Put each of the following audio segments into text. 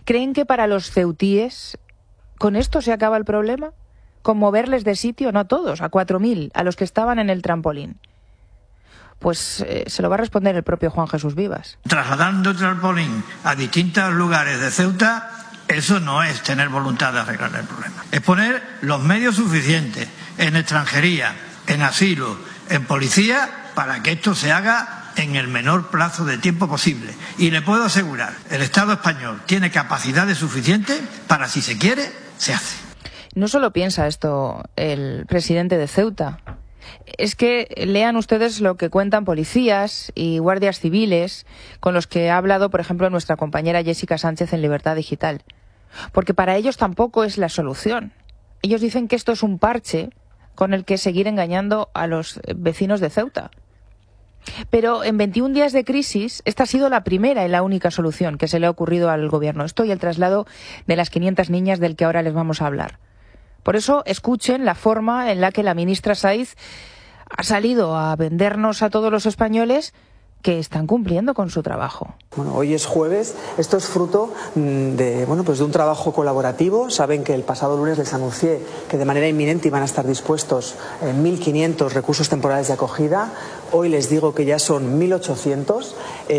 ¿Creen que para los ceutíes con esto se acaba el problema? ¿Con moverles de sitio? No todos, a 4.000, a los que estaban en el trampolín. Pues se lo va a responder el propio Juan Jesús Vivas. Trasladando el trampolín a distintos lugares de Ceuta, eso no es tener voluntad de arreglar el problema. Es poner los medios suficientes en extranjería, en asilo, en policía, para que esto se haga en el menor plazo de tiempo posible. Y le puedo asegurar, el Estado español tiene capacidades suficientes para, si se quiere, se hace. No solo piensa esto el presidente de Ceuta. Es que lean ustedes lo que cuentan policías y guardias civiles con los que ha hablado, por ejemplo, nuestra compañera Jessica Sánchez en Libertad Digital. Porque para ellos tampoco es la solución. Ellos dicen que esto es un parche con el que seguir engañando a los vecinos de Ceuta. Pero en 21 días de crisis, esta ha sido la primera y la única solución que se le ha ocurrido al gobierno. Esto y el traslado de las 500 niñas del que ahora les vamos a hablar. Por eso, escuchen la forma en la que la ministra Saiz ha salido a vendernos a todos los españoles que están cumpliendo con su trabajo. Bueno, hoy es jueves. Esto es fruto de un trabajo colaborativo. Saben que el pasado lunes les anuncié que de manera inminente iban a estar dispuestos 1.500 recursos temporales de acogida. Hoy les digo que ya son 1.800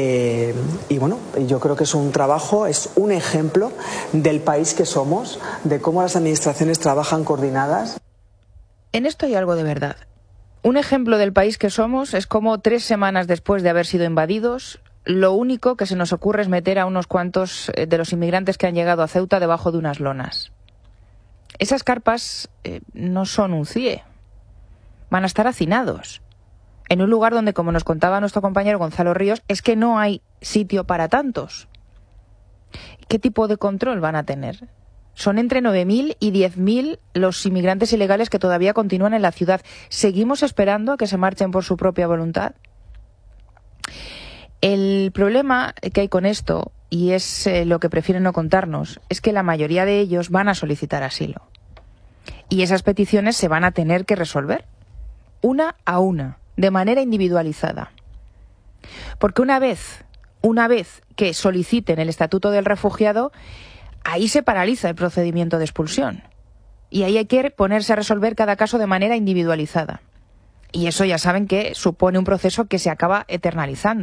y yo creo que es un trabajo, es un ejemplo del país que somos, de cómo las administraciones trabajan coordinadas. En esto hay algo de verdad. Un ejemplo del país que somos es como 3 semanas después de haber sido invadidos, lo único que se nos ocurre es meter a unos cuantos de los inmigrantes que han llegado a Ceuta debajo de unas lonas. Esas carpas no son un CIE, van a estar hacinados, en un lugar donde, como nos contaba nuestro compañero Gonzalo Ríos, es que no hay sitio para tantos. ¿Qué tipo de control van a tener? Son entre 9.000 y 10.000 los inmigrantes ilegales que todavía continúan en la ciudad. ¿Seguimos esperando a que se marchen por su propia voluntad? El problema que hay con esto, y es lo que prefieren no contarnos, es que la mayoría de ellos van a solicitar asilo. Y esas peticiones se van a tener que resolver, una a una, de manera individualizada. Porque una vez que soliciten el estatuto del refugiado, ahí se paraliza el procedimiento de expulsión. Y ahí hay que ponerse a resolver cada caso de manera individualizada. Y eso ya saben que supone un proceso que se acaba eternizando.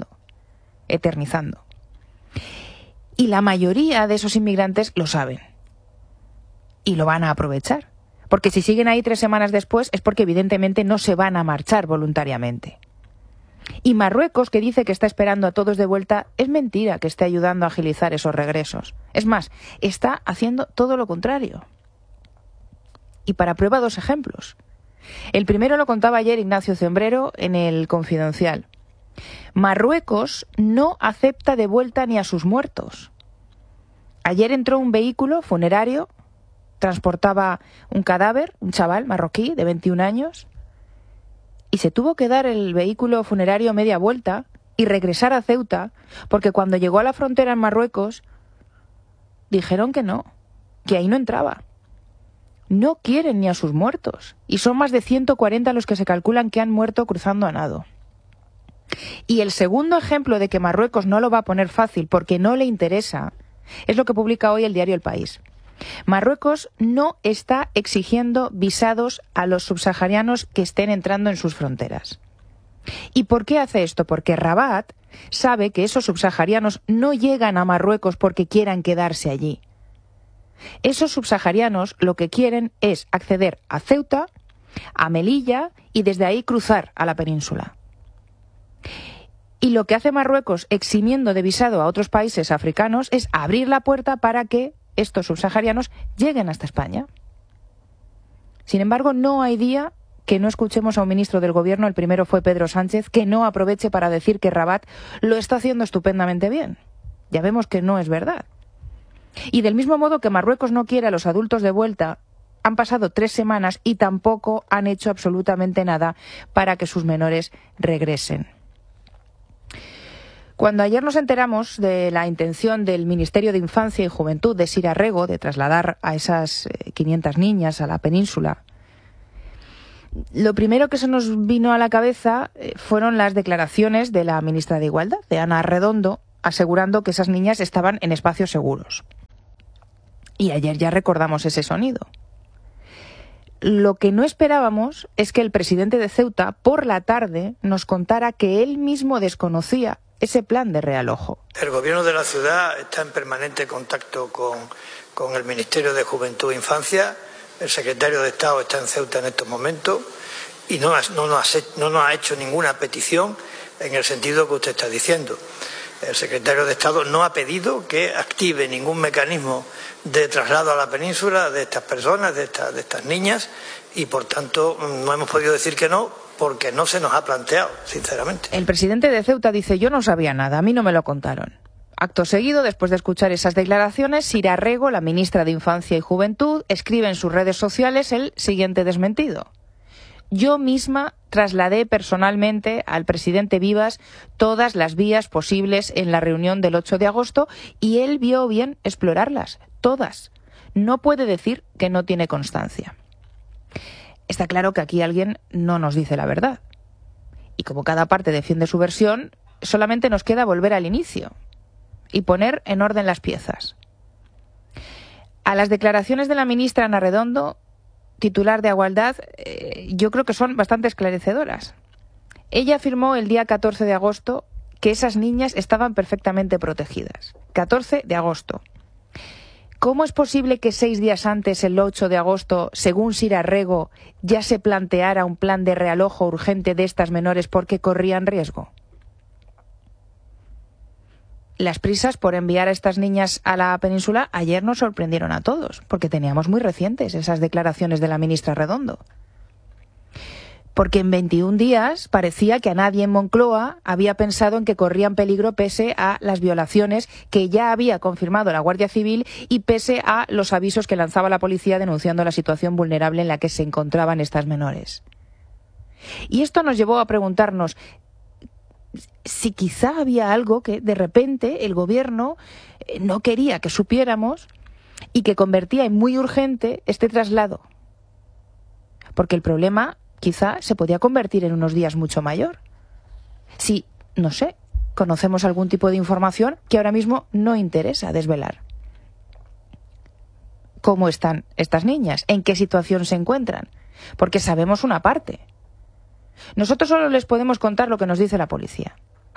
Y la mayoría de esos inmigrantes lo saben. Y lo van a aprovechar. Porque si siguen ahí 3 semanas después es porque evidentemente no se van a marchar voluntariamente. Y Marruecos, que dice que está esperando a todos de vuelta, es mentira que esté ayudando a agilizar esos regresos. Es más, está haciendo todo lo contrario. Y para prueba 2 ejemplos. El primero lo contaba ayer Ignacio Cembrero en El Confidencial. Marruecos no acepta de vuelta ni a sus muertos. Ayer entró un vehículo funerario, transportaba un cadáver, un chaval marroquí de 21 años, y se tuvo que dar el vehículo funerario media vuelta y regresar a Ceuta, porque cuando llegó a la frontera en Marruecos dijeron que no, que ahí no entraba. No quieren ni a sus muertos, y son más de 140 los que se calculan que han muerto cruzando a nado. Y el segundo ejemplo de que Marruecos no lo va a poner fácil porque no le interesa es lo que publica hoy el diario El País. Marruecos no está exigiendo visados a los subsaharianos que estén entrando en sus fronteras. ¿Y por qué hace esto? Porque Rabat sabe que esos subsaharianos no llegan a Marruecos porque quieran quedarse allí. Esos subsaharianos lo que quieren es acceder a Ceuta, a Melilla y desde ahí cruzar a la península. Y lo que hace Marruecos eximiendo de visado a otros países africanos es abrir la puerta para que estos subsaharianos lleguen hasta España. Sin embargo, no hay día que no escuchemos a un ministro del gobierno, el primero fue Pedro Sánchez, que no aproveche para decir que Rabat lo está haciendo estupendamente bien. Ya vemos que no es verdad. Y del mismo modo que Marruecos no quiere a los adultos de vuelta, han pasado 3 semanas y tampoco han hecho absolutamente nada para que sus menores regresen. Cuando ayer nos enteramos de la intención del Ministerio de Infancia y Juventud de Sira Rego de trasladar a esas 500 niñas a la península, lo primero que se nos vino a la cabeza fueron las declaraciones de la ministra de Igualdad, de Ana Redondo, asegurando que esas niñas estaban en espacios seguros. Y ayer ya recordamos ese sonido. Lo que no esperábamos es que el presidente de Ceuta, por la tarde, nos contara que él mismo desconocía ese plan de realojo. El gobierno de la ciudad está en permanente contacto con el Ministerio de Juventud e Infancia. El secretario de Estado está en Ceuta en estos momentos y no nos ha hecho ninguna petición en el sentido que usted está diciendo. El secretario de Estado no ha pedido que active ningún mecanismo de traslado a la península de estas personas, de estas niñas, y por tanto no hemos podido decir que no, porque no se nos ha planteado, sinceramente. El presidente de Ceuta dice: yo no sabía nada, a mí no me lo contaron. Acto seguido, después de escuchar esas declaraciones, Sira Rego, la ministra de Infancia y Juventud, escribe en sus redes sociales el siguiente desmentido: yo misma trasladé personalmente al presidente Vivas todas las vías posibles en la reunión del 8 de agosto y él vio bien explorarlas, todas. No puede decir que no tiene constancia. Está claro que aquí alguien no nos dice la verdad. Y como cada parte defiende su versión, solamente nos queda volver al inicio y poner en orden las piezas. A las declaraciones de la ministra Ana Redondo, titular de Igualdad, yo creo que son bastante esclarecedoras. Ella afirmó el día 14 de agosto que esas niñas estaban perfectamente protegidas. 14 de agosto. ¿Cómo es posible que 6 días antes, el 8 de agosto, según Sira Rego, ya se planteara un plan de realojo urgente de estas menores porque corrían riesgo? Las prisas por enviar a estas niñas a la península ayer nos sorprendieron a todos, porque teníamos muy recientes esas declaraciones de la ministra Redondo. Porque en 21 días parecía que a nadie en Moncloa había pensado en que corrían peligro pese a las violaciones que ya había confirmado la Guardia Civil y pese a los avisos que lanzaba la policía denunciando la situación vulnerable en la que se encontraban estas menores. Y esto nos llevó a preguntarnos si quizá había algo que de repente el gobierno no quería que supiéramos y que convertía en muy urgente este traslado. Porque el problema quizá se podía convertir en unos días mucho mayor. Si, no sé, conocemos algún tipo de información que ahora mismo no interesa desvelar. ¿Cómo están estas niñas? ¿En qué situación se encuentran? Porque sabemos una parte. Nosotros solo les podemos contar lo que nos dice la policía.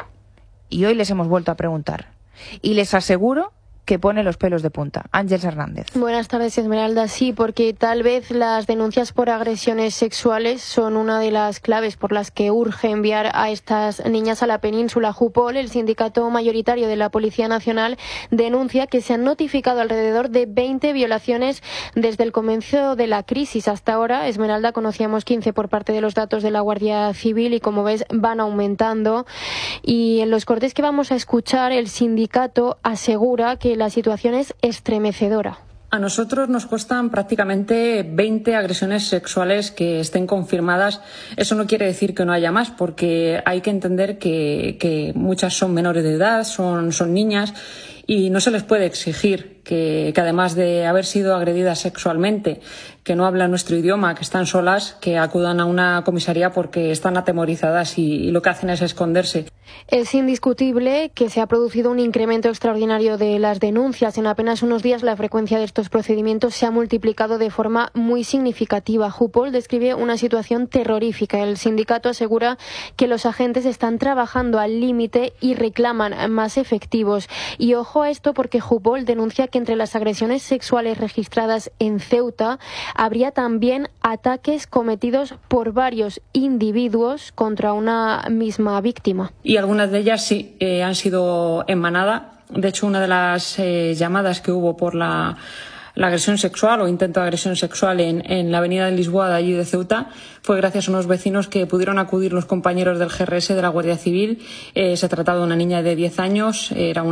Y hoy les hemos vuelto a preguntar. Y les aseguro que pone los pelos de punta. Ángeles Hernández. Buenas tardes, Esmeralda. Sí, porque tal vez las denuncias por agresiones sexuales son una de las claves por las que urge enviar a estas niñas a la península. Jupol, el sindicato mayoritario de la Policía Nacional, denuncia que se han notificado alrededor de 20 violaciones desde el comienzo de la crisis. Hasta ahora, Esmeralda, conocíamos 15 por parte de los datos de la Guardia Civil y, como ves, van aumentando. Y en los cortes que vamos a escuchar, el sindicato asegura que la situación es estremecedora. A nosotros nos cuestan prácticamente 20 agresiones sexuales que estén confirmadas. Eso no quiere decir que no haya más, porque hay que entender que muchas son menores de edad, son niñas, y no se les puede exigir que además de haber sido agredidas sexualmente, que no hablan nuestro idioma, que están solas, que acudan a una comisaría porque están atemorizadas y lo que hacen es esconderse. Es indiscutible que se ha producido un incremento extraordinario de las denuncias. En apenas unos días la frecuencia de estos procedimientos se ha multiplicado de forma muy significativa. Jupol describe una situación terrorífica. El sindicato asegura que los agentes están trabajando al límite y reclaman más efectivos. Y ojo a esto, porque Jupol denuncia que entre las agresiones sexuales registradas en Ceuta habría también ataques cometidos por varios individuos contra una misma víctima. Y algunas de ellas sí han sido en manada. De hecho, una de las llamadas que hubo por la agresión sexual o intento de agresión sexual en la avenida de Lisboa de allí de Ceuta fue gracias a unos vecinos que pudieron acudir los compañeros del GRS de la Guardia Civil. Se trataba de una niña de 10 años, era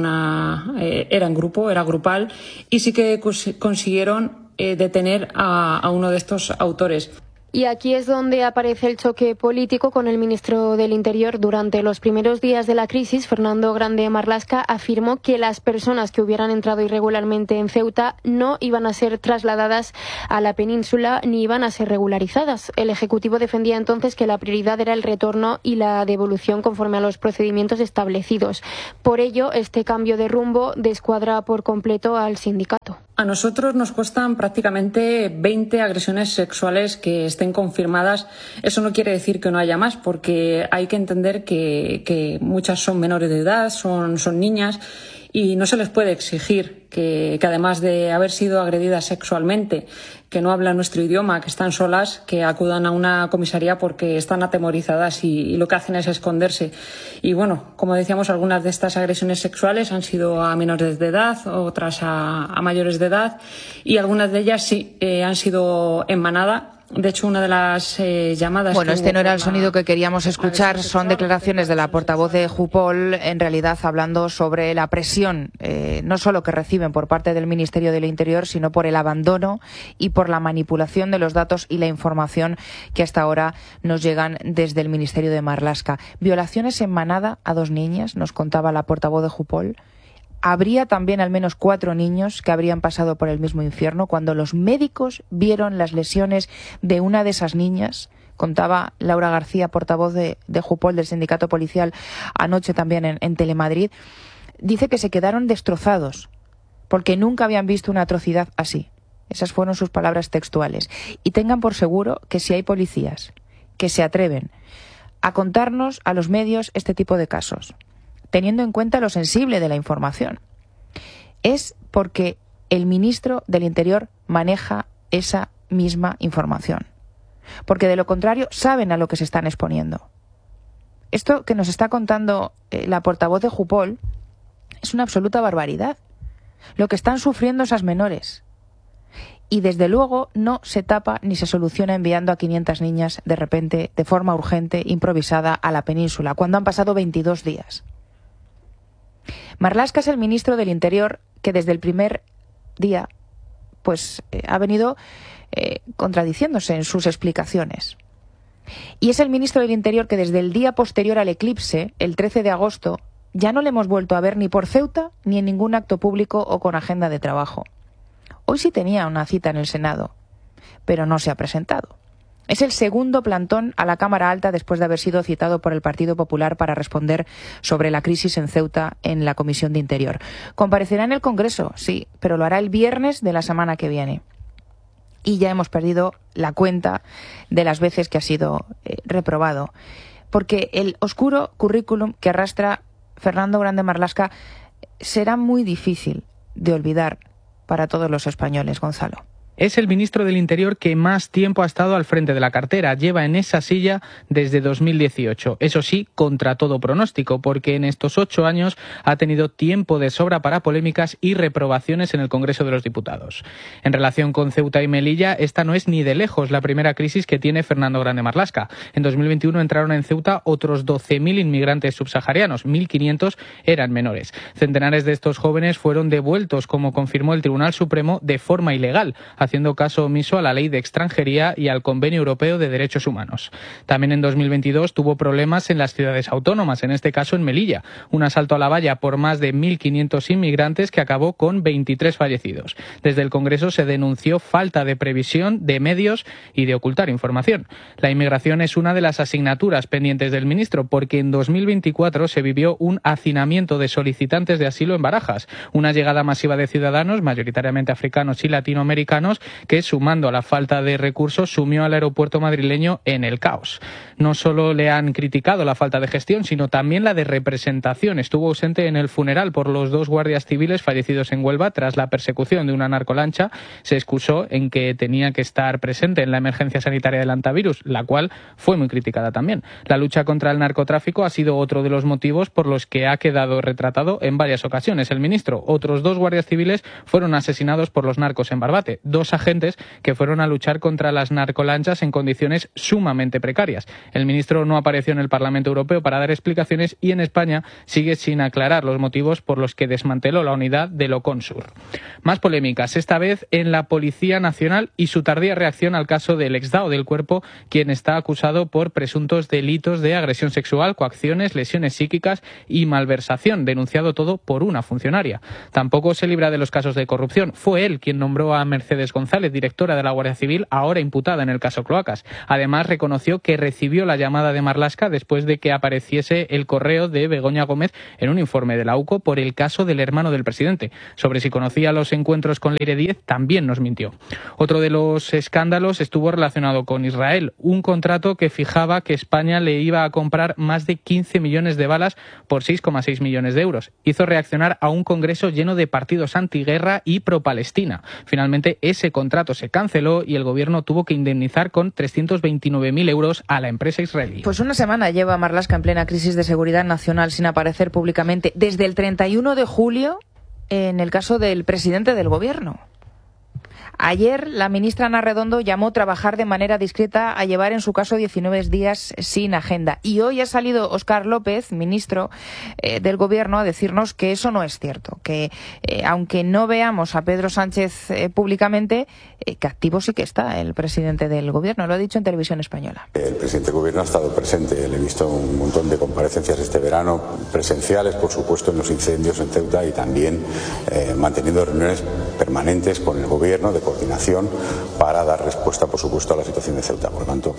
en grupo, era grupal, y sí que consiguieron detener a uno de estos autores. Y aquí es donde aparece el choque político con el ministro del Interior. Durante los primeros días de la crisis, Fernando Grande Marlaska afirmó que las personas que hubieran entrado irregularmente en Ceuta no iban a ser trasladadas a la península ni iban a ser regularizadas. El Ejecutivo defendía entonces que la prioridad era el retorno y la devolución conforme a los procedimientos establecidos. Por ello, este cambio de rumbo descuadra por completo al sindicato. A nosotros nos cuestan prácticamente 20 agresiones sexuales que estén confirmadas. Eso no quiere decir que no haya más, porque hay que entender que muchas son menores de edad, son niñas, y no se les puede exigir que además de haber sido agredidas sexualmente, que no hablan nuestro idioma, que están solas, que acudan a una comisaría porque están atemorizadas y lo que hacen es esconderse. Y bueno, como decíamos, algunas de estas agresiones sexuales han sido a menores de edad, otras a mayores de edad, y algunas de ellas sí han sido en manada. De hecho, una de las llamadas... Bueno, este no era el sonido que queríamos escuchar, son declaraciones de la portavoz de Jupol, en realidad hablando sobre la presión, no solo que reciben por parte del Ministerio del Interior, sino por el abandono y por la manipulación de los datos y la información que hasta ahora nos llegan desde el Ministerio de Marlaska. Violaciones en manada a 2 niñas, nos contaba la portavoz de Jupol. Habría también al menos 4 niños que habrían pasado por el mismo infierno cuando los médicos vieron las lesiones de una de esas niñas. Contaba Laura García, portavoz de Jupol, del sindicato policial, anoche también en Telemadrid. Dice que se quedaron destrozados porque nunca habían visto una atrocidad así. Esas fueron sus palabras textuales. Y tengan por seguro que si hay policías que se atreven a contarnos a los medios este tipo de casos, teniendo en cuenta lo sensible de la información, es porque el ministro del Interior maneja esa misma información. Porque de lo contrario saben a lo que se están exponiendo. Esto que nos está contando la portavoz de Jupol es una absoluta barbaridad. Lo que están sufriendo esas menores. Y desde luego no se tapa ni se soluciona enviando a 500 niñas de repente, de forma urgente, improvisada, a la península, cuando han pasado 22 días. Marlaska es el ministro del Interior que desde el primer día ha venido contradiciéndose en sus explicaciones. Y es el ministro del Interior que desde el día posterior al eclipse, el 13 de agosto, ya no le hemos vuelto a ver ni por Ceuta ni en ningún acto público o con agenda de trabajo. Hoy sí tenía una cita en el Senado, pero no se ha presentado. Es el segundo plantón a la Cámara Alta después de haber sido citado por el Partido Popular para responder sobre la crisis en Ceuta en la Comisión de Interior. Comparecerá en el Congreso, sí, pero lo hará el viernes de la semana que viene. Y ya hemos perdido la cuenta de las veces que ha sido reprobado. Porque el oscuro currículum que arrastra Fernando Grande Marlaska será muy difícil de olvidar para todos los españoles, Gonzalo. Es el ministro del Interior que más tiempo ha estado al frente de la cartera. Lleva en esa silla desde 2018. Eso sí, contra todo pronóstico, porque en estos 8 años ha tenido tiempo de sobra para polémicas y reprobaciones en el Congreso de los Diputados. En relación con Ceuta y Melilla, esta no es ni de lejos la primera crisis que tiene Fernando Grande Marlaska. En 2021 entraron en Ceuta otros 12.000 inmigrantes subsaharianos. 1.500 eran menores. Centenares de estos jóvenes fueron devueltos, como confirmó el Tribunal Supremo, de forma ilegal, haciendo caso omiso a la Ley de Extranjería y al Convenio Europeo de Derechos Humanos. También en 2022 tuvo problemas en las ciudades autónomas, en este caso en Melilla. Un asalto a la valla por más de 1.500 inmigrantes que acabó con 23 fallecidos. Desde el Congreso se denunció falta de previsión de medios y de ocultar información. La inmigración es una de las asignaturas pendientes del ministro, porque en 2024 se vivió un hacinamiento de solicitantes de asilo en Barajas, una llegada masiva de ciudadanos, mayoritariamente africanos y latinoamericanos, que, sumando a la falta de recursos, sumió al aeropuerto madrileño en el caos. No solo le han criticado la falta de gestión, sino también la de representación. Estuvo ausente en el funeral por los 2 guardias civiles fallecidos en Huelva tras la persecución de una narcolancha. Se excusó en que tenía que estar presente en la emergencia sanitaria del antivirus, la cual fue muy criticada también. La lucha contra el narcotráfico ha sido otro de los motivos por los que ha quedado retratado en varias ocasiones el ministro. Otros 2 guardias civiles fueron asesinados por los narcos en Barbate. 2 agentes que fueron a luchar contra las narcolanchas en condiciones sumamente precarias. El ministro no apareció en el Parlamento Europeo para dar explicaciones y en España sigue sin aclarar los motivos por los que desmanteló la unidad de Loconsur. Más polémicas, esta vez en la Policía Nacional y su tardía reacción al caso del exdao del Cuerpo, quien está acusado por presuntos delitos de agresión sexual, coacciones, lesiones psíquicas y malversación, denunciado todo por una funcionaria. Tampoco se libra de los casos de corrupción. Fue él quien nombró a Mercedes González, directora de la Guardia Civil, ahora imputada en el caso Cloacas. Además, reconoció que recibió la llamada de Marlaska después de que apareciese el correo de Begoña Gómez en un informe de la UCO por el caso del hermano del presidente. Sobre si conocía los encuentros con Leire Díez, también nos mintió. Otro de los escándalos estuvo relacionado con Israel, un contrato que fijaba que España le iba a comprar más de 15 millones de balas por 6,6 millones de euros. Hizo reaccionar a un Congreso lleno de partidos antiguerra y pro-Palestina. Finalmente, ese contrato se canceló y el gobierno tuvo que indemnizar con 329.000 euros a la empresa israelí. Pues una semana lleva Marlaska en plena crisis de seguridad nacional sin aparecer públicamente desde el 31 de julio en el caso del presidente del gobierno. Ayer la ministra Ana Redondo llamó trabajar de manera discreta a llevar en su caso 19 días sin agenda. Y hoy ha salido Óscar López, ministro del Gobierno, a decirnos que eso no es cierto, que aunque no veamos a Pedro Sánchez públicamente, que activo sí que está el presidente del Gobierno. Lo ha dicho en Televisión Española. El presidente del Gobierno ha estado presente. Le he visto un montón de comparecencias este verano, presenciales, por supuesto, en los incendios en Ceuta y también manteniendo reuniones permanentes con el Gobierno de coordinación para dar respuesta, por supuesto, a la situación de Ceuta. Por lo tanto,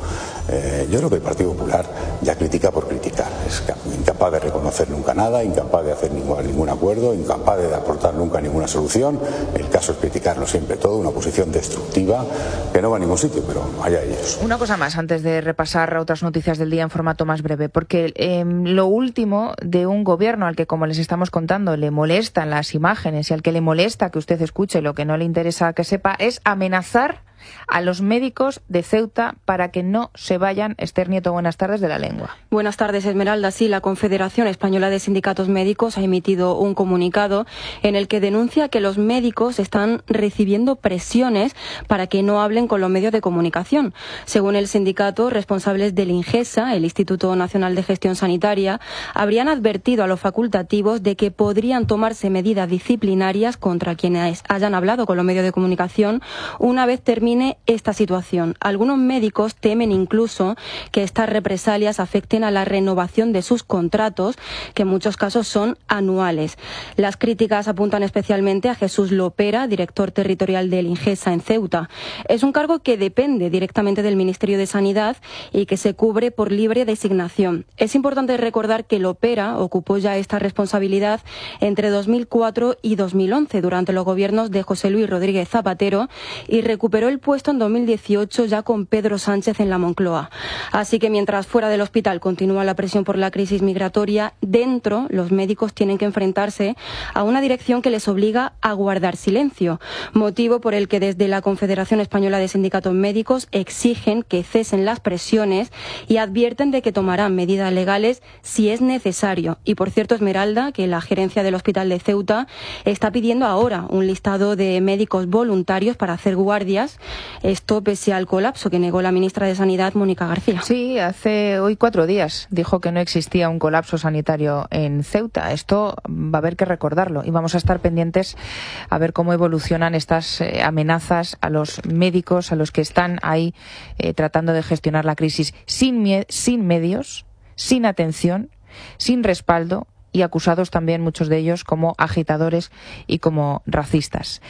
yo creo que el Partido Popular ya critica por criticar. Es incapaz de reconocer nunca nada, incapaz de hacer ningún acuerdo, incapaz de aportar nunca ninguna solución. El caso es criticarlo siempre todo, una posición destructiva que no va a ningún sitio, pero allá ellos. Una cosa más antes de repasar otras noticias del día en formato más breve, porque lo último de un gobierno al que, como les estamos contando, le molestan las imágenes y al que le molesta que usted escuche lo que no le interesa que sepa, es amenazar a los médicos de Ceuta para que no se vayan. Esther Nieto, buenas tardes, de La Lengua. Buenas tardes, Esmeralda. Sí, la Confederación Española de Sindicatos Médicos ha emitido un comunicado en el que denuncia que los médicos están recibiendo presiones para que no hablen con los medios de comunicación. Según el sindicato, responsables del INGESA, el Instituto Nacional de Gestión Sanitaria, habrían advertido a los facultativos de que podrían tomarse medidas disciplinarias contra quienes hayan hablado con los medios de comunicación una vez termine esta situación. Algunos médicos temen incluso que estas represalias afecten a la renovación de sus contratos, que en muchos casos son anuales. Las críticas apuntan especialmente a Jesús Lopera, director territorial del INGESA en Ceuta. Es un cargo que depende directamente del Ministerio de Sanidad y que se cubre por libre designación. Es importante recordar que Lopera ocupó ya esta responsabilidad entre 2004 y 2011 durante los gobiernos de José Luis Rodríguez Zapatero y recuperó el puesto en 2018 ya con Pedro Sánchez en la Moncloa. Así que mientras fuera del hospital continúa la presión por la crisis migratoria, dentro los médicos tienen que enfrentarse a una dirección que les obliga a guardar silencio, motivo por el que desde la Confederación Española de Sindicatos Médicos exigen que cesen las presiones y advierten de que tomarán medidas legales si es necesario. Y por cierto, Esmeralda, que la gerencia del Hospital de Ceuta está pidiendo ahora un listado de médicos voluntarios para hacer guardias. Esto pese al colapso que negó la ministra de Sanidad, Mónica García. Sí, hace hoy 4 días dijo que no existía un colapso sanitario en Ceuta. Esto va a haber que recordarlo y vamos a estar pendientes a ver cómo evolucionan estas amenazas a los médicos, a los que están ahí tratando de gestionar la crisis sin medios, sin atención, sin respaldo y acusados también muchos de ellos como agitadores y como racistas.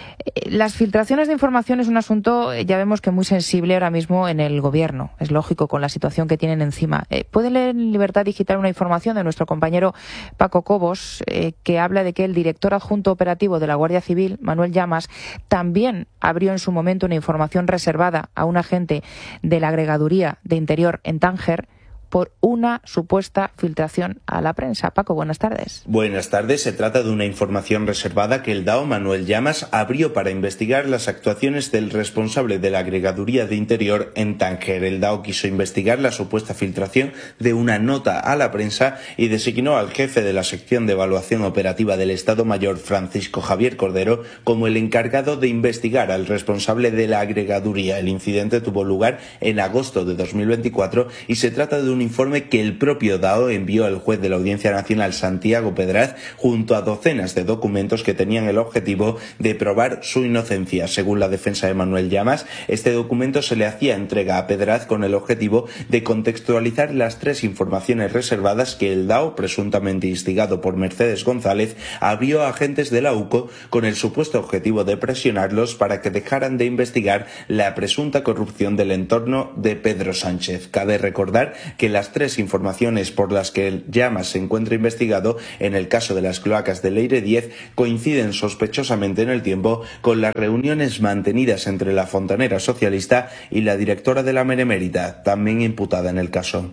Las filtraciones de información es un asunto, ya vemos que muy sensible ahora mismo en el Gobierno. Es lógico con la situación que tienen encima. Pueden leer en Libertad Digital una información de nuestro compañero Paco Cobos, que habla de que el director adjunto operativo de la Guardia Civil, Manuel Llamas, también abrió en su momento una información reservada a un agente de la Agregaduría de Interior en Tánger por una supuesta filtración a la prensa. Paco, buenas tardes. Buenas tardes. Se trata de una información reservada que el DAO Manuel Llamas abrió para investigar las actuaciones del responsable de la Agregaduría de Interior en Tánger. El DAO quiso investigar la supuesta filtración de una nota a la prensa y designó al jefe de la sección de evaluación operativa del Estado Mayor, Francisco Javier Cordero, como el encargado de investigar al responsable de la Agregaduría. El incidente tuvo lugar en agosto de 2024 y se trata de un informe que el propio DAO envió al juez de la Audiencia Nacional Santiago Pedraz junto a docenas de documentos que tenían el objetivo de probar su inocencia. Según la defensa de Manuel Llamas, este documento se le hacía entrega a Pedraz con el objetivo de contextualizar las 3 informaciones reservadas que el DAO, presuntamente instigado por Mercedes González, abrió a agentes de la UCO con el supuesto objetivo de presionarlos para que dejaran de investigar la presunta corrupción del entorno de Pedro Sánchez. Cabe recordar que las 3 informaciones por las que Llamas se encuentra investigado en el caso de las cloacas de Leire 10 coinciden sospechosamente en el tiempo con las reuniones mantenidas entre la fontanera socialista y la directora de la Benemérita, también imputada en el caso.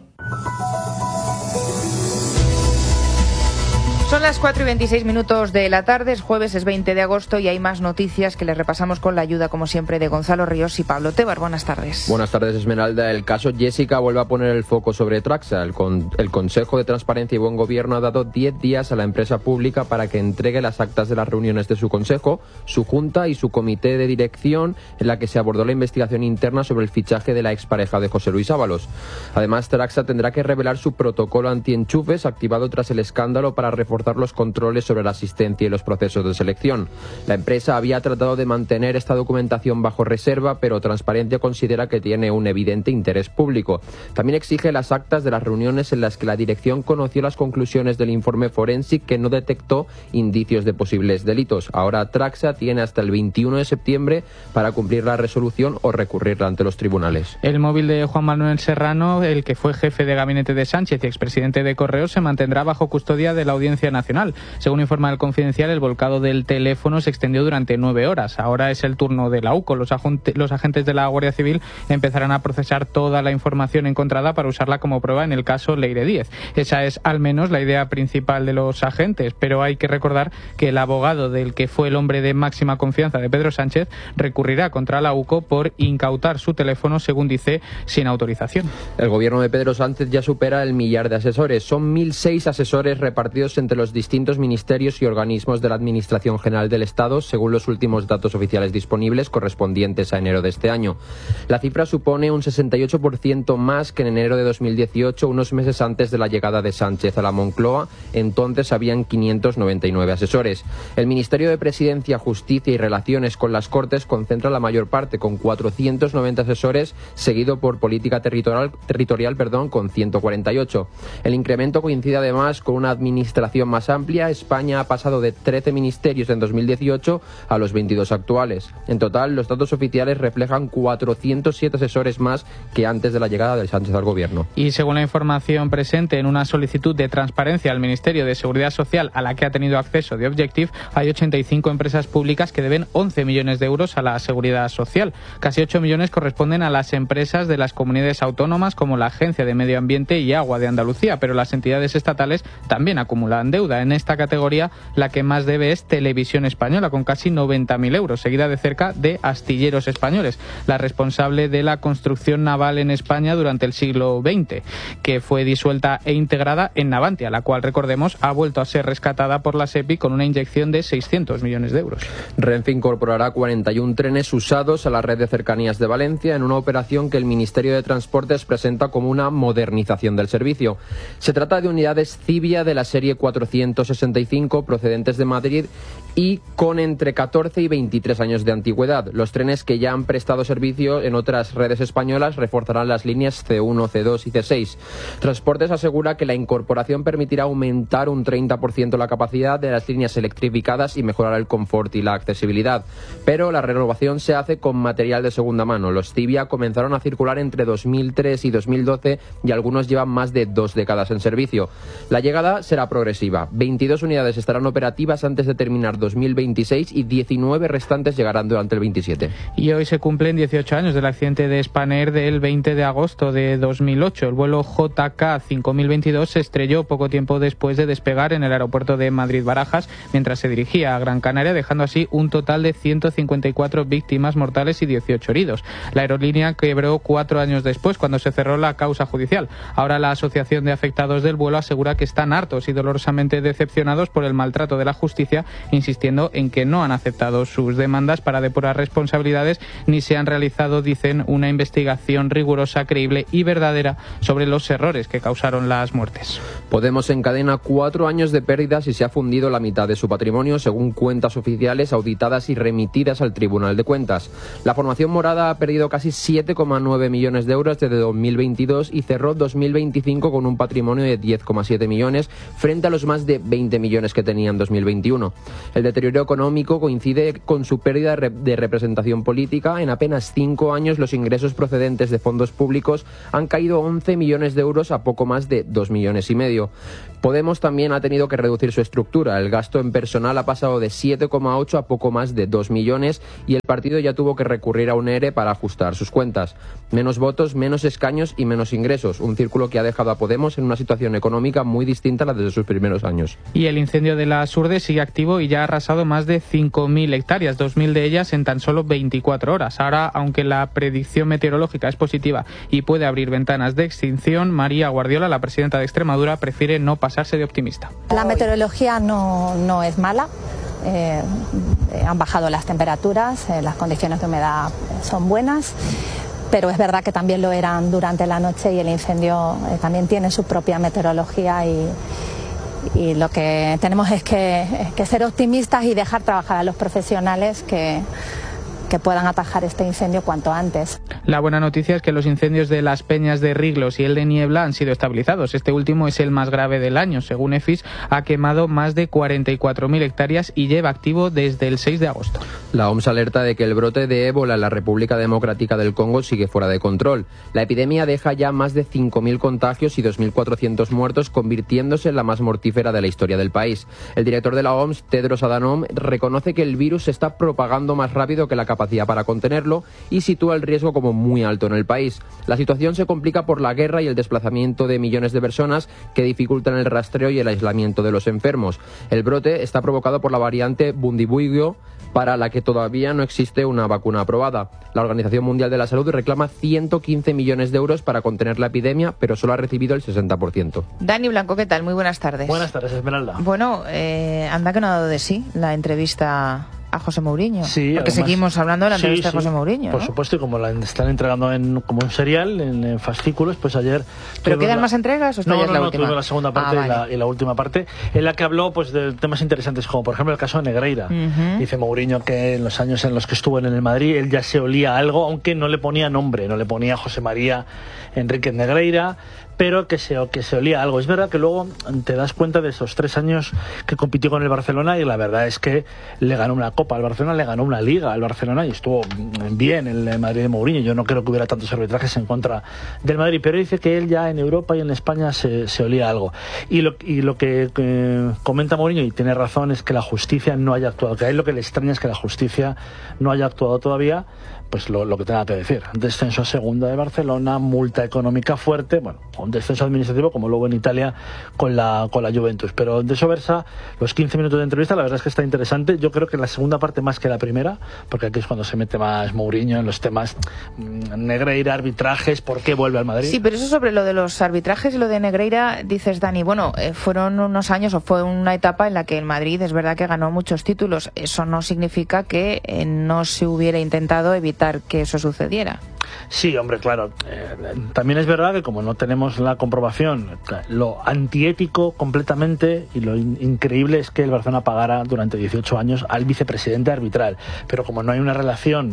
Son las 4:26 de la tarde, es jueves, es 20 de agosto y hay más noticias que les repasamos con la ayuda, como siempre, de Gonzalo Ríos y Pablo Tebar. Buenas tardes. Buenas tardes, Esmeralda. El caso Jessica vuelve a poner el foco sobre Traxa. El Consejo de Transparencia y Buen Gobierno ha dado 10 días a la empresa pública para que entregue las actas de las reuniones de su consejo, su junta y su comité de dirección, en la que se abordó la investigación interna sobre el fichaje de la expareja de José Luis Ábalos. Además, Traxa tendrá que revelar su protocolo antienchufes activado tras el escándalo para reforzar los controles sobre la asistencia y los procesos de selección. La empresa había tratado de mantener esta documentación bajo reserva, pero Transparencia considera que tiene un evidente interés público. También exige las actas de las reuniones en las que la dirección conoció las conclusiones del informe forensic que no detectó indicios de posibles delitos. Ahora Traxa tiene hasta el 21 de septiembre para cumplir la resolución o recurrirla ante los tribunales. El móvil de Juan Manuel Serrano, el que fue jefe de gabinete de Sánchez y expresidente de Correos, se mantendrá bajo custodia de la Audiencia Nacional. Según informa el Confidencial, el volcado del teléfono se extendió durante 9 horas. Ahora es el turno de la UCO. Los agentes de la Guardia Civil empezarán a procesar toda la información encontrada para usarla como prueba en el caso Leire 10. Esa es al menos la idea principal de los agentes, pero hay que recordar que el abogado del que fue el hombre de máxima confianza de Pedro Sánchez recurrirá contra la UCO por incautar su teléfono, según dice, sin autorización. El gobierno de Pedro Sánchez ya supera el 1.000.000 de asesores. Son 1.006 asesores repartidos entre los distintos ministerios y organismos de la Administración General del Estado, según los últimos datos oficiales disponibles correspondientes a enero de este año. La cifra supone un 68% más que en enero de 2018, unos meses antes de la llegada de Sánchez a la Moncloa. Entonces habían 599 asesores. El Ministerio de Presidencia, Justicia y Relaciones con las Cortes concentra la mayor parte, con 490 asesores, seguido por Política Territorial con 148. El incremento coincide además con una administración más amplia. España ha pasado de 13 ministerios en 2018 a los 22 actuales. En total, los datos oficiales reflejan 407 asesores más que antes de la llegada de Sánchez al gobierno. Y según la información presente en una solicitud de transparencia al Ministerio de Seguridad Social a la que ha tenido acceso The Objective, hay 85 empresas públicas que deben 11 millones de euros a la Seguridad Social. Casi 8 millones corresponden a las empresas de las comunidades autónomas, como la Agencia de Medio Ambiente y Agua de Andalucía, pero las entidades estatales también acumulan deuda. En esta categoría, la que más debe es Televisión Española, con casi 90.000 euros, seguida de cerca de Astilleros Españoles, la responsable de la construcción naval en España durante el siglo XX, que fue disuelta e integrada en Navantia, la cual, recordemos, ha vuelto a ser rescatada por la SEPI con una inyección de 600 millones de euros. Renfe incorporará 41 trenes usados a la red de cercanías de Valencia en una operación que el Ministerio de Transportes presenta como una modernización del servicio. Se trata de unidades Civia de la serie 465 procedentes de Madrid y con entre 14 y 23 años de antigüedad. Los trenes que ya han prestado servicio en otras redes españolas reforzarán las líneas C1, C2 y C6. Transportes asegura que la incorporación permitirá aumentar un 30% la capacidad de las líneas electrificadas y mejorar el confort y la accesibilidad. Pero la renovación se hace con material de segunda mano. Los Civia comenzaron a circular entre 2003 y 2012 y algunos llevan más de 2 décadas en servicio. La llegada será progresiva. 22 unidades estarán operativas antes de terminar 2026 y 19 restantes llegarán durante el 27. Y hoy se cumplen 18 años del accidente de Spanair del 20 de agosto de 2008. El vuelo JK 5022 se estrelló poco tiempo después de despegar en el aeropuerto de Madrid-Barajas mientras se dirigía a Gran Canaria, dejando así un total de 154 víctimas mortales y 18 heridos. La aerolínea quebró 4 años después, cuando se cerró la causa judicial. Ahora la Asociación de Afectados del Vuelo asegura que están hartos y dolorosamente decepcionados por el maltrato de la justicia, insistiendo insistiendo en que no han aceptado sus demandas para depurar responsabilidades ni se han realizado, dicen, una investigación rigurosa, creíble y verdadera sobre los errores que causaron las muertes. Podemos encadena 4 años de pérdidas y se ha fundido la mitad de su patrimonio, según cuentas oficiales auditadas y remitidas al Tribunal de Cuentas. La formación morada ha perdido casi 7,9 millones de euros desde 2022 y cerró 2025 con un patrimonio de 10,7 millones frente a los más de 20 millones que tenía en 2021. El deterioro económico coincide con su pérdida de representación política. En apenas 5 años los ingresos procedentes de fondos públicos han caído 11 millones de euros a poco más de 2,5 millones. Podemos también ha tenido que reducir su estructura. El gasto en personal ha pasado de 7,8 a poco más de 2 millones y el partido ya tuvo que recurrir a un ERE para ajustar sus cuentas. Menos votos, menos escaños y menos ingresos. Un círculo que ha dejado a Podemos en una situación económica muy distinta a la de sus primeros años. Y el incendio de las Urdes sigue activo y ya ha arrasado más de 5.000 hectáreas, 2.000 de ellas en tan solo 24 horas. Ahora, aunque la predicción meteorológica es positiva y puede abrir ventanas de extinción, María Guardiola, la presidenta de Extremadura, prefiere no pasarse de optimista. La meteorología no es mala. Han bajado las temperaturas, las condiciones de humedad son buenas, pero es verdad que también lo eran durante la noche y el incendio también tiene su propia meteorología y lo que tenemos es que ser optimistas y dejar trabajar a los profesionales que puedan atajar este incendio cuanto antes. La buena noticia es que los incendios de las Peñas de Riglos y el de Niebla han sido estabilizados. Este último es el más grave del año. Según EFIS, ha quemado más de 44.000 hectáreas y lleva activo desde el 6 de agosto. La OMS alerta de que el brote de ébola en la República Democrática del Congo sigue fuera de control. La epidemia deja ya más de 5.000 contagios y 2.400 muertos, convirtiéndose en la más mortífera de la historia del país. El director de la OMS, Tedros Adhanom, reconoce que el virus se está propagando más rápido que la capacidad para contenerlo y sitúa el riesgo como muy alto en el país. La situación se complica por la guerra y el desplazamiento de millones de personas que dificultan el rastreo y el aislamiento de los enfermos. El brote está provocado por la variante Bundibugyo, para la que todavía no existe una vacuna aprobada. La Organización Mundial de la Salud reclama 115 millones de euros para contener la epidemia, pero solo ha recibido el 60%. Dani Blanco, ¿qué tal? Muy buenas tardes. Buenas tardes, Esmeralda. Bueno, anda que no ha dado de sí la entrevista a José Mourinho. Sí, porque además, seguimos hablando de la entrevista de José Mourinho, por ¿no? supuesto, y como la están entregando como un serial, en fascículos, pues ayer... ¿Pero quedan más entregas o no, es la última? Tuve la segunda parte y la última parte, en la que habló pues de temas interesantes, como por ejemplo el caso de Negreira. Dice Mourinho que en los años en los que estuvo en el Madrid, él ya se olía algo, aunque no le ponía nombre, no le ponía José María Enríquez Negreira, pero que se olía algo. Es verdad que luego te das cuenta de esos 3 años que compitió con el Barcelona y la verdad es que le ganó una Copa al Barcelona, le ganó una Liga al Barcelona y estuvo bien el Madrid de Mourinho. Yo no creo que hubiera tantos arbitrajes en contra del Madrid, pero dice que él ya en Europa y en España se olía algo. Y lo que comenta Mourinho, y tiene razón, es que la justicia no haya actuado, que a él lo que le extraña es que la justicia no haya actuado todavía, pues lo que tenga que decir. Descenso a segunda de Barcelona, multa económica fuerte, bueno, un descenso administrativo como luego en Italia con la Juventus. Pero de eso versa los 15 minutos de entrevista, la verdad es que está interesante. Yo creo que la segunda parte más que la primera, porque aquí es cuando se mete más Mourinho en los temas Negreira, arbitrajes, por qué vuelve al Madrid. Sí, pero eso sobre lo de los arbitrajes y lo de Negreira, dices, Dani, bueno, fueron unos años o fue una etapa en la que el Madrid es verdad que ganó muchos títulos. Eso no significa que no se hubiera intentado evitar que eso sucediera. Sí, hombre, claro. También es verdad que como no tenemos la comprobación, lo antiético completamente y lo increíble es que el Barcelona pagara durante 18 años al vicepresidente arbitral. Pero como no hay una relación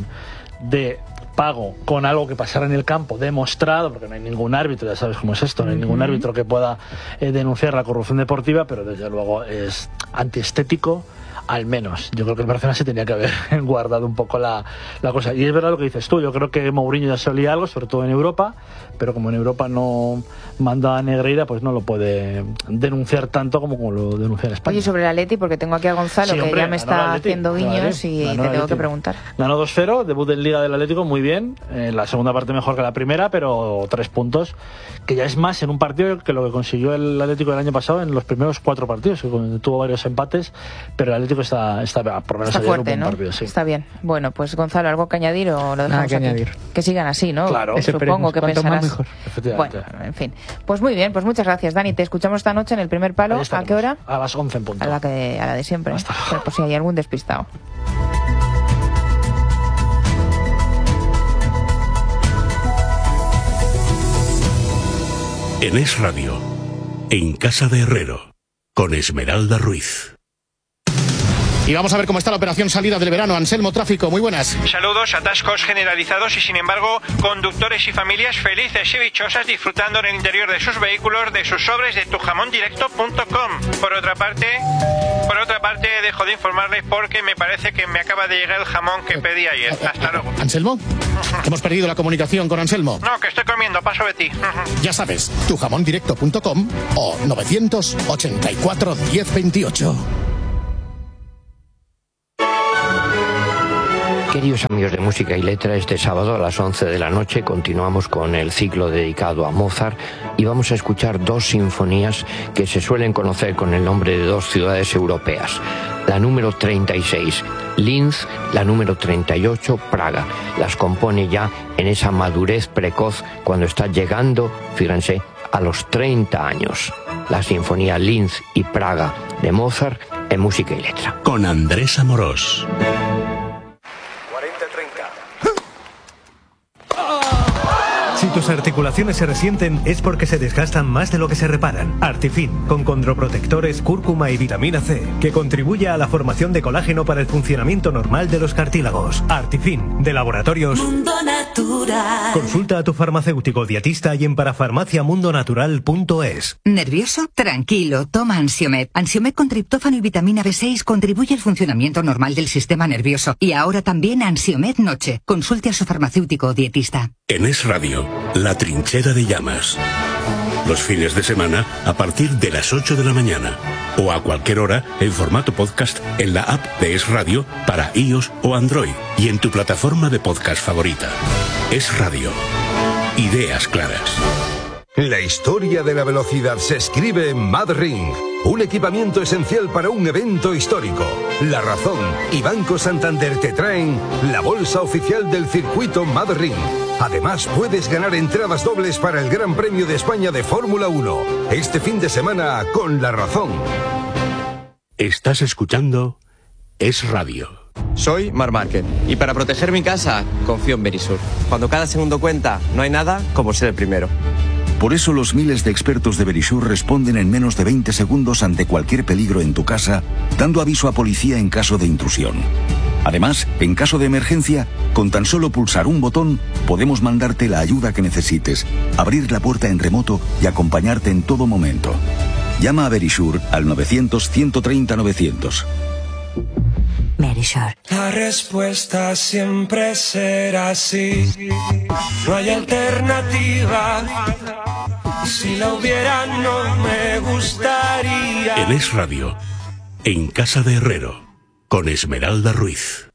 de pago con algo que pasara en el campo demostrado, porque no hay ningún árbitro, ya sabes cómo es esto, no hay ningún árbitro que pueda denunciar la corrupción deportiva, pero desde luego es antiestético. Al menos, yo creo que el Barcelona se tenía que haber guardado un poco la cosa. Y es verdad lo que dices tú, yo creo que Mourinho ya se olía algo, sobre todo en Europa, pero como en Europa no manda a Negreira, pues no lo puede denunciar tanto como lo denuncia en España. Oye, sobre el Atleti, porque tengo aquí a Gonzalo, sí, hombre, que ya me está haciendo guiños y te tengo que preguntar. Ganó 2-0, debut en Liga del Atlético, muy bien. La segunda parte mejor que la primera, pero 3 puntos, que ya es más en un partido que lo que consiguió el Atlético del año pasado en los primeros 4 partidos, que tuvo varios empates, pero el Atlético pronóstico está por lo menos está fuerte, un buen ¿no? partido, sí. Está bien. Bueno, pues Gonzalo, ¿algo que añadir o lo dejamos Nada que aquí? añadir. Que sigan así, ¿no? Claro. Supongo que cuanto pensarás. más mejor. Efectivamente. Bueno, en fin. Pues muy bien, pues muchas gracias, Dani. Te escuchamos esta noche en el primer palo. ¿A qué hora? A las 11 en punto. A la de siempre. Pero por si hay algún despistado. En Es Radio, en Casa de Herrero, con Esmeralda Ruiz. Y vamos a ver cómo está la operación salida del verano. Anselmo, tráfico, muy buenas. Saludos, atascos generalizados y sin embargo conductores y familias felices y dichosas disfrutando en el interior de sus vehículos de sus sobres de tujamondirecto.com. Por otra parte dejo de informarles porque me parece que me acaba de llegar el jamón que pedí ayer. Hasta luego. ¿Anselmo? Hemos perdido la comunicación con Anselmo. No, que estoy comiendo, paso de ti. Ya sabes, tujamondirecto.com o 984 1028. Queridos amigos de Música y Letra, este sábado a las 11 de la noche continuamos con el ciclo dedicado a Mozart y vamos a escuchar dos sinfonías que se suelen conocer con el nombre de dos ciudades europeas. La número 36, Linz, la número 38, Praga. Las compone ya en esa madurez precoz cuando está llegando, fíjense, a los 30 años. La sinfonía Linz y Praga de Mozart en Música y Letra. Con Andrés Amorós. Si tus articulaciones se resienten es porque se desgastan más de lo que se reparan. Artifin, con condroprotectores, cúrcuma y vitamina C, que contribuye a la formación de colágeno para el funcionamiento normal de los cartílagos. Artifin, de Laboratorios Mundo Natural. Consulta a tu farmacéutico dietista y en parafarmaciamundonatural.es. ¿Nervioso? Tranquilo, toma Ansiomed. Ansiomed con triptófano y vitamina B6 contribuye al funcionamiento normal del sistema nervioso. Y ahora también Ansiomed Noche. Consulte a su farmacéutico o dietista. En Es Radio, La Trinchera de Llamas. Los fines de semana a partir de las 8 de la mañana. O a cualquier hora en formato podcast en la app de Es Radio para iOS o Android. Y en tu plataforma de podcast favorita. Es Radio. Ideas claras. La historia de la velocidad se escribe en MadRing, un equipamiento esencial para un evento histórico. La Razón y Banco Santander te traen la bolsa oficial del circuito MadRing. Además, puedes ganar entradas dobles para el Gran Premio de España de Fórmula 1, este fin de semana con La Razón. Estás escuchando Es Radio. Soy Marc Márquez y para proteger mi casa confío en Verisur. Cuando cada segundo cuenta, no hay nada como ser el primero. Por eso los miles de expertos de Verisur responden en menos de 20 segundos ante cualquier peligro en tu casa, dando aviso a policía en caso de intrusión. Además, en caso de emergencia, con tan solo pulsar un botón, podemos mandarte la ayuda que necesites, abrir la puerta en remoto y acompañarte en todo momento. Llama a Verisur al 900-130-900. Verisur. La respuesta siempre será sí. No hay alternativa. Si la hubiera, no me gustaría. En Es Radio, en Casa de Herrero, con Esmeralda Ruiz.